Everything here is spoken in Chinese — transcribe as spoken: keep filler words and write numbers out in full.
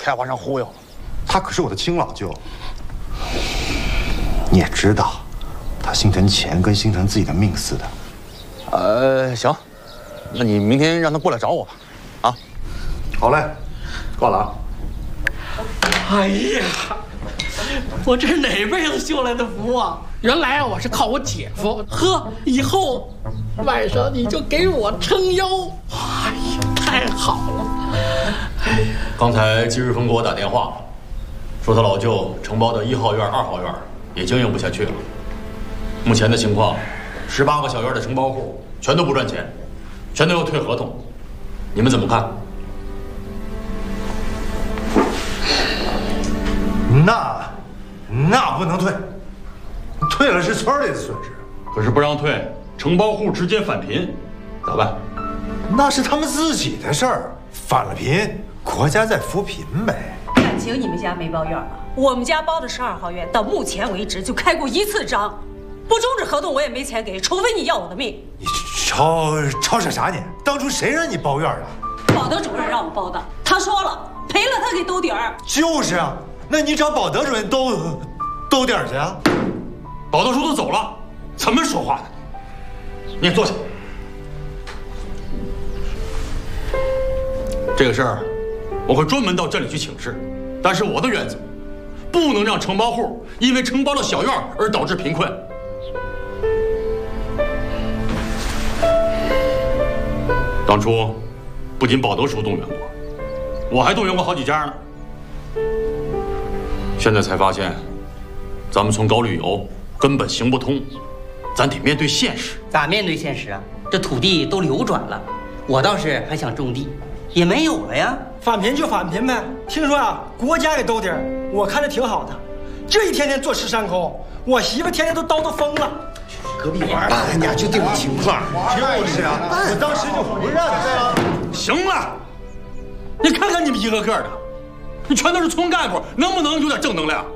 开花上忽悠了。 他可是我的亲老舅，你也知道，他心疼钱跟心疼自己的命似的。 呃，行，那你明天让他过来找我吧。啊， 好嘞，挂了啊。 哎呀，我这是哪辈子修来的福啊！原来啊，我是靠我姐夫。呵，以后晚上你就给我撑腰。哎呀，太好了！ 哎呀，刚才季日峰给我打电话，说他老舅承包的一号院、二号院也经营不下去了。目前的情况，十八个小院的承包户全都不赚钱，全都要退合同。你们怎么看？ 那那不能退，退了是村里的损失。 可是不让退，承包户直接返贫，咋办？ 那是他们自己的事儿，返了贫，国家在扶贫呗。 感情你们家没包院了，我们家包的是二号院，到目前为止就开过一次张，不终止合同我也没钱给，除非你要我的命。 你吵吵啥啥呢？当初谁让你包院的？ 保德主任让我包的，他说了，赔了他给兜底儿。 就是啊，那你找保德主任兜兜底儿去啊。 保德叔都走了，怎么说话呢？你坐下。这个事儿，我会专门到镇里去请示。但是我的原则，不能让承包户因为承包了小院而导致贫困。当初，不仅保德叔动员过，我还动员过好几家呢。现在才发现，咱们从搞旅游根本行不通，咱得面对现实。 咋面对现实啊？这土地都流转了，我倒是还想种地，也没有了呀。 返贫就返贫呗。听说啊，国家给兜底儿，我看着挺好的。这一天天坐吃山空，我媳妇天天都叨叨疯了。 隔壁玩吧，人家就这种情况。就是啊，我当时就不让他。 行了，你看看你们一个个的，你全都是村干部，能不能有点正能量？